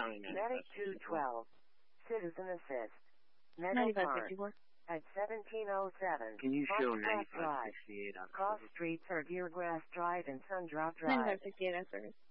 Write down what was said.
County Medic 212. Citizen Assist. Meadow 9564. At 1707. Can you show Foxcroft Drive. 9568 on Cross Streets or Deergrass Drive and Sundrop Drive. 9568 on service.